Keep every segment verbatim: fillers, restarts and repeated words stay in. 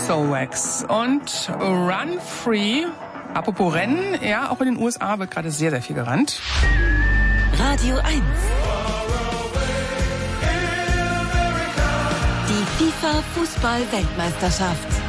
Soulwax und Run Free. Apropos Rennen, ja, auch in den U S A wird gerade sehr, sehr viel gerannt. Radio eins. Die FIFA-Fußball-Weltmeisterschaft.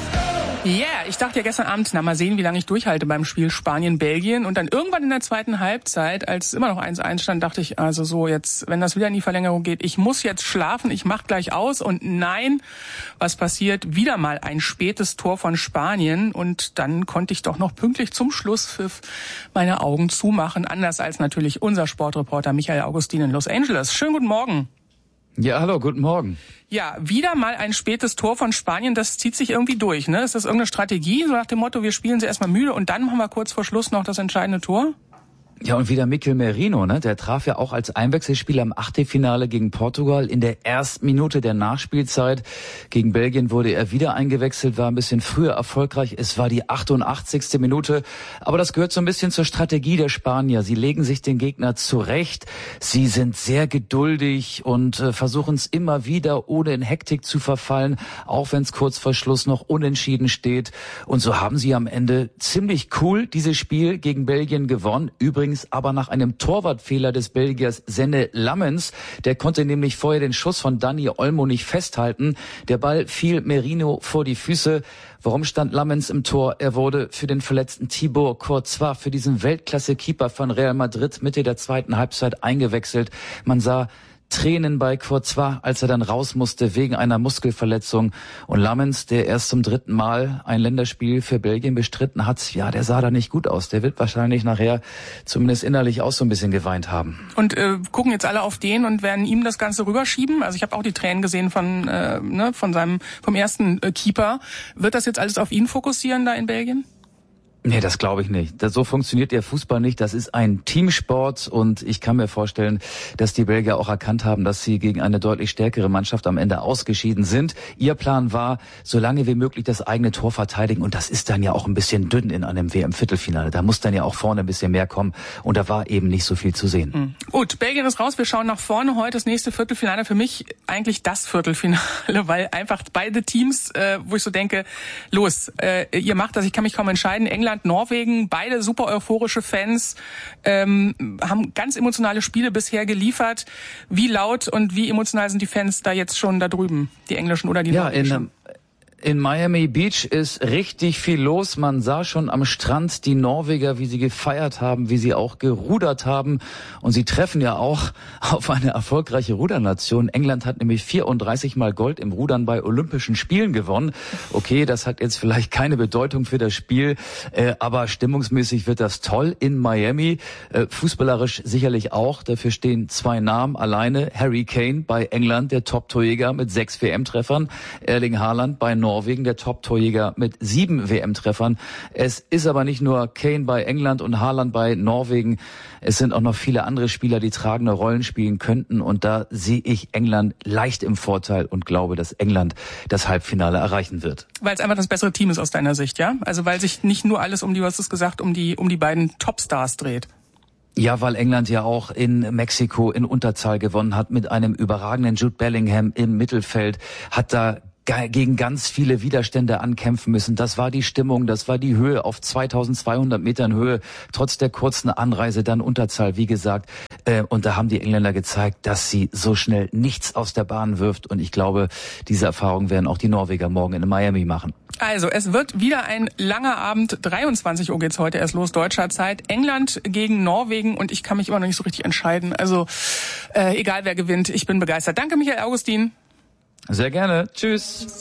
Ja, yeah, ich dachte ja gestern Abend, na mal sehen, wie lange ich durchhalte beim Spiel Spanien-Belgien. Und dann irgendwann in der zweiten Halbzeit, als es immer noch eins eins stand, dachte ich, also so jetzt, wenn das wieder in die Verlängerung geht, ich muss jetzt schlafen, ich mach gleich aus. Und nein, was passiert? Wieder mal ein spätes Tor von Spanien. Und dann konnte ich doch noch pünktlich zum Schlusspfiff meine Augen zumachen. Anders als natürlich unser Sportreporter Michael Augustin in Los Angeles. Schönen guten Morgen. Ja, hallo, guten Morgen. Ja, wieder mal ein spätes Tor von Spanien, das zieht sich irgendwie durch, ne? Ist das irgendeine Strategie, so nach dem Motto, wir spielen sie erstmal müde und dann machen wir kurz vor Schluss noch das entscheidende Tor? Ja, und wieder Mikel Merino, ne? Der traf ja auch als Einwechselspieler im Achtelfinale gegen Portugal in der ersten Minute der Nachspielzeit. Gegen Belgien wurde er wieder eingewechselt, war ein bisschen früher erfolgreich. Es war die achtundachtzigste Minute. Aber das gehört so ein bisschen zur Strategie der Spanier. Sie legen sich den Gegner zurecht. Sie sind sehr geduldig und äh, versuchen es immer wieder, ohne in Hektik zu verfallen, auch wenn es kurz vor Schluss noch unentschieden steht. Und so haben sie am Ende ziemlich cool dieses Spiel gegen Belgien gewonnen. Übrigens aber nach einem Torwartfehler des Belgiers Senne Lammens. Der konnte nämlich vorher den Schuss von Dani Olmo nicht festhalten. Der Ball fiel Merino vor die Füße. Warum stand Lammens im Tor? Er wurde für den verletzten Thibaut Courtois, für diesen Weltklasse-Keeper von Real Madrid, Mitte der zweiten Halbzeit eingewechselt. Man sah Tränen bei Courtois, als er dann raus musste wegen einer Muskelverletzung. Und Lammens, der erst zum dritten Mal ein Länderspiel für Belgien bestritten hat, ja, der sah da nicht gut aus. Der wird wahrscheinlich nachher zumindest innerlich auch so ein bisschen geweint haben. Und äh, gucken jetzt alle auf den und werden ihm das Ganze rüberschieben. Also ich habe auch die Tränen gesehen von äh, ne, von seinem vom ersten äh, Keeper. Wird das jetzt alles auf ihn fokussieren da in Belgien? Nee, das glaube ich nicht. Das, so funktioniert der Fußball nicht. Das ist ein Teamsport und ich kann mir vorstellen, dass die Belgier auch erkannt haben, dass sie gegen eine deutlich stärkere Mannschaft am Ende ausgeschieden sind. Ihr Plan war, so lange wie möglich das eigene Tor verteidigen und das ist dann ja auch ein bisschen dünn in einem W M-Viertelfinale. Da muss dann ja auch vorne ein bisschen mehr kommen und da war eben nicht so viel zu sehen. Mhm. Gut, Belgien ist raus. Wir schauen nach vorne. Heute das nächste Viertelfinale. Für mich eigentlich das Viertelfinale, weil einfach beide Teams, äh, wo ich so denke, los, äh, ihr macht das, ich kann mich kaum entscheiden. England, Norwegen, beide super euphorische Fans, ähm, haben ganz emotionale Spiele bisher geliefert. Wie laut und wie emotional sind die Fans da jetzt schon da drüben, die englischen oder die ja, norwegischen? In, In Miami Beach ist richtig viel los. Man sah schon am Strand die Norweger, wie sie gefeiert haben, wie sie auch gerudert haben. Und sie treffen ja auch auf eine erfolgreiche Rudernation. England hat nämlich vierunddreißig Mal Gold im Rudern bei Olympischen Spielen gewonnen. Okay, das hat jetzt vielleicht keine Bedeutung für das Spiel, äh, aber stimmungsmäßig wird das toll in Miami. Äh, fußballerisch sicherlich auch. Dafür stehen zwei Namen alleine. Harry Kane bei England, der Top-Torjäger mit sechs W M-Treffern. Erling Haaland bei Norwegen. Norwegen, der Top-Torjäger mit sieben W M-Treffern. Es ist aber nicht nur Kane bei England und Haaland bei Norwegen. Es sind auch noch viele andere Spieler, die tragende Rollen spielen könnten. Und da sehe ich England leicht im Vorteil und glaube, dass England das Halbfinale erreichen wird. Weil es einfach das bessere Team ist aus deiner Sicht, ja? Also weil sich nicht nur alles um die, was du es gesagt, um die, um die beiden Topstars dreht. Ja, weil England ja auch in Mexiko in Unterzahl gewonnen hat mit einem überragenden Jude Bellingham im Mittelfeld, hat da gegen ganz viele Widerstände ankämpfen müssen. Das war die Stimmung, das war die Höhe auf zweitausendzweihundert Metern Höhe, trotz der kurzen Anreise dann Unterzahl, wie gesagt. Und da haben die Engländer gezeigt, dass sie so schnell nichts aus der Bahn wirft. Und ich glaube, diese Erfahrung werden auch die Norweger morgen in Miami machen. Also, es wird wieder ein langer Abend. dreiundzwanzig Uhr geht's heute erst los, deutscher Zeit. England gegen Norwegen und ich kann mich immer noch nicht so richtig entscheiden. Also, äh, egal wer gewinnt, ich bin begeistert. Danke, Michael Augustin. Sehr gerne. Tschüss.